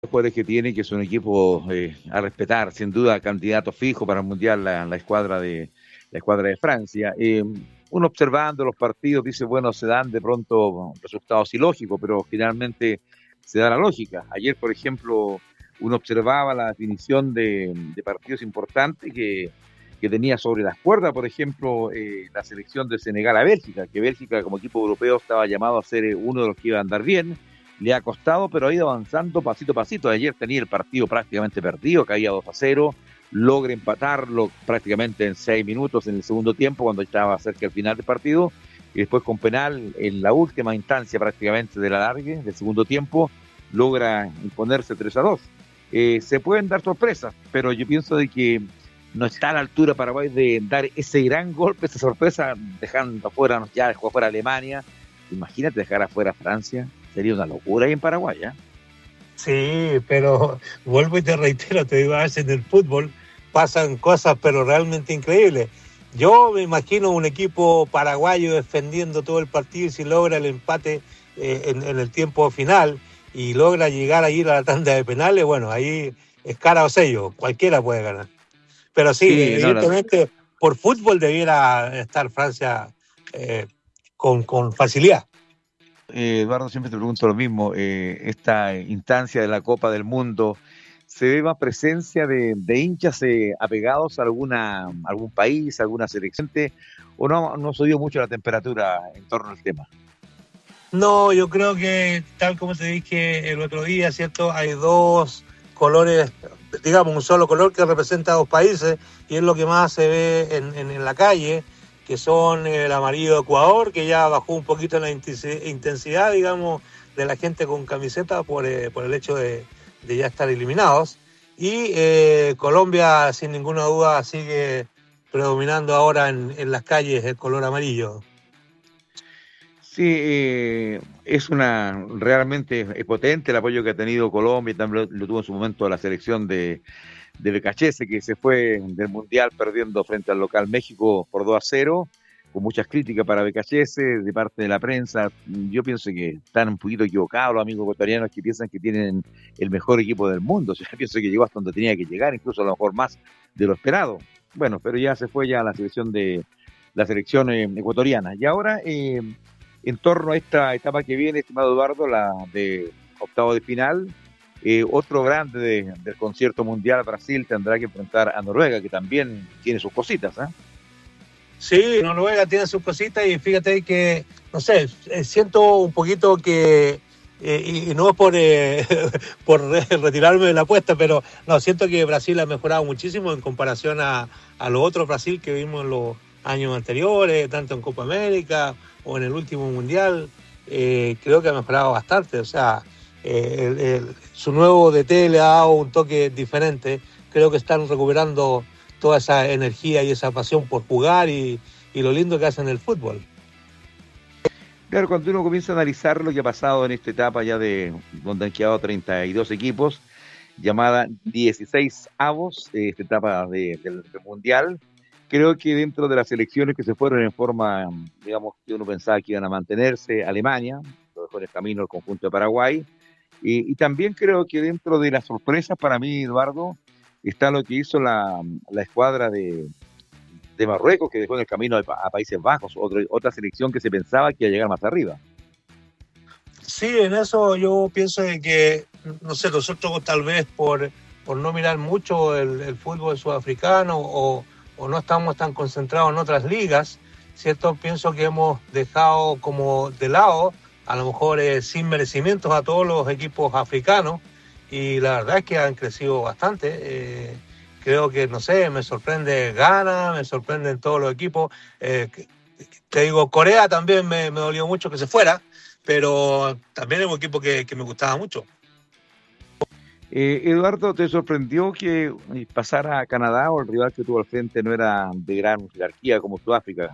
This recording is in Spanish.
jugadores que tiene, que es un equipo a respetar, sin duda candidato fijo para el Mundial, la escuadra de Francia. Uno observando los partidos dice, bueno, se dan de pronto resultados ilógicos, pero finalmente se da la lógica. Ayer, por ejemplo, uno observaba la definición de partidos importantes que tenía sobre las cuerdas, por ejemplo, la selección de Senegal a Bélgica, que Bélgica como equipo europeo estaba llamado a ser uno de los que iba a andar bien. Le ha costado, pero ha ido avanzando pasito a pasito. Ayer tenía el partido prácticamente perdido, caía 2-0, logra empatarlo prácticamente en 6 minutos en el segundo tiempo, cuando estaba cerca del final del partido, y después con penal en la última instancia prácticamente del alargue, del segundo tiempo, logra imponerse 3-2. Se pueden dar sorpresas, pero yo pienso de que no está a la altura Paraguay de dar ese gran golpe, esa sorpresa, dejando afuera, ya dejó afuera Alemania. Imagínate dejar afuera Francia, sería una locura ahí en Paraguay, ¿eh? Sí, pero vuelvo y te reitero, te digo, a veces en el fútbol pasan cosas pero realmente increíbles. Yo me imagino un equipo paraguayo defendiendo todo el partido y si logra el empate en el tiempo final y logra llegar a ir a la tanda de penales, bueno, ahí es cara o sello, cualquiera puede ganar. Pero sí, Sí, no, no. evidentemente por fútbol debiera estar Francia con facilidad. Eduardo, siempre te pregunto lo mismo. Esta instancia de la Copa del Mundo, ¿se ve más presencia de hinchas apegados a algún país, alguna selección? ¿O no subió mucho la temperatura en torno al tema? No, yo creo que tal como te dije el otro día, ¿cierto? Hay dos colores, digamos, un solo color que representa a dos países y es lo que más se ve en la calle, que son el amarillo de Ecuador, que ya bajó un poquito la intensidad, digamos, de la gente con camiseta por el hecho de ya estar eliminados. Y Colombia, sin ninguna duda, sigue predominando ahora en las calles el color amarillo. Sí, es realmente es potente el apoyo que ha tenido Colombia, y también lo tuvo en su momento la selección de Becachese, que se fue del Mundial perdiendo frente al local México por 2-0, con muchas críticas para Becachese de parte de la prensa. Yo pienso que están un poquito equivocados los amigos ecuatorianos, que piensan que tienen el mejor equipo del mundo. O sea, pienso que llegó hasta donde tenía que llegar, incluso a lo mejor más de lo esperado. Bueno, pero ya se fue ya la selección ecuatoriana. Y ahora, en torno a esta etapa que viene, estimado Eduardo, la de octavo de final, otro grande del concierto mundial, Brasil, tendrá que enfrentar a Noruega, que también tiene sus cositas, ¿eh? Sí, Noruega tiene sus cositas y fíjate que, no sé, siento un poquito que, y no es por, por retirarme de la apuesta, pero no, siento que Brasil ha mejorado muchísimo en comparación a los otros Brasil que vimos en los años anteriores, tanto en Copa América o en el último Mundial. Creo que ha mejorado bastante, o sea, su nuevo DT le ha dado un toque diferente. Creo que están recuperando toda esa energía y esa pasión por jugar y lo lindo que hacen el fútbol. Claro, cuando uno comienza a analizar lo que ha pasado en esta etapa ya de donde han quedado 32 equipos, llamada 16 avos, esta etapa del Mundial, creo que dentro de las selecciones que se fueron en forma, digamos, que uno pensaba que iban a mantenerse, Alemania, lo dejó en el camino el conjunto de Paraguay, y también creo que dentro de las sorpresas para mí, Eduardo, está lo que hizo la escuadra de Marruecos, que dejó en el camino a Países Bajos, otra selección que se pensaba que iba a llegar más arriba. Sí, en eso yo pienso de que, no sé, nosotros tal vez por no mirar mucho el fútbol sudafricano o no estamos tan concentrados en otras ligas, ¿cierto? Pienso que hemos dejado como de lado, a lo mejor sin merecimientos a todos los equipos africanos y la verdad es que han crecido bastante. Creo que, no sé, me sorprende Ghana, me sorprenden todos los equipos. Te digo, Corea también me dolió mucho que se fuera, pero también es un equipo que me gustaba mucho. Eduardo, ¿te sorprendió que pasara a Canadá o el rival que tuvo al frente no era de gran jerarquía como Sudáfrica?